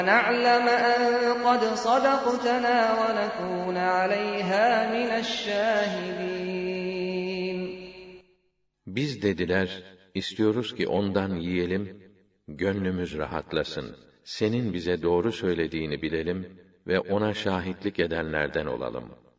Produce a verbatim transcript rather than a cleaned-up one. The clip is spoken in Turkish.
نَعْلَمَ أَنْ قَدْ صَدَقْتَنَا وَنَكُونَ عَلَيْهَا مِنَ الشَّاهِدِينَ. Biz dediler, istiyoruz ki ondan yiyelim, gönlümüz rahatlasın. Senin bize doğru söylediğini bilelim ve ona şahitlik edenlerden olalım.